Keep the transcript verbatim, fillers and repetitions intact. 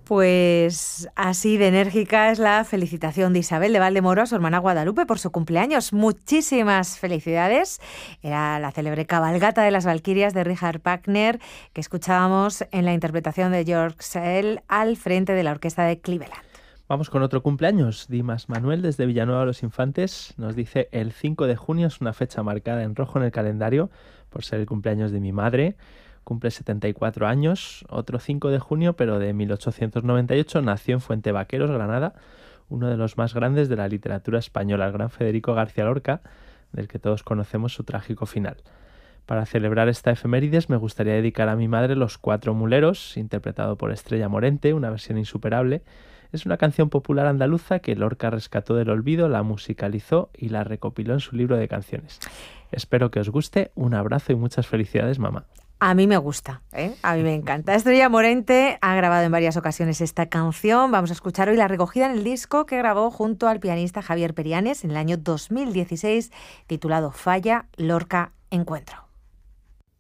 Pues así de enérgica es la felicitación de Isabel de Valdemoro a su hermana Guadalupe por su cumpleaños. Muchísimas felicidades. Era la célebre cabalgata de las Valquirias de Richard Wagner que escuchábamos en la interpretación de George Szell al frente de la orquesta de Cleveland. Vamos con otro cumpleaños. Dimas Manuel desde Villanueva de los Infantes nos dice: el cinco de junio es una fecha marcada en rojo en el calendario por ser el cumpleaños de mi madre. Cumple setenta y cuatro años. Otro cinco de junio, pero de mil ochocientos noventa y ocho, nació en Fuente Vaqueros, Granada, uno de los más grandes de la literatura española, el gran Federico García Lorca, del que todos conocemos su trágico final. Para celebrar esta efemérides me gustaría dedicar a mi madre Los Cuatro Muleros, interpretado por Estrella Morente, una versión insuperable. Es una canción popular andaluza que Lorca rescató del olvido, la musicalizó y la recopiló en su libro de canciones. Espero que os guste. Un abrazo y muchas felicidades, mamá. A mí me gusta, ¿eh? A mí me encanta. Estrella Morente ha grabado en varias ocasiones esta canción. Vamos a escuchar hoy la recogida en el disco que grabó junto al pianista Javier Perianes en el año dos mil dieciséis, titulado Falla, Lorca, Encuentro.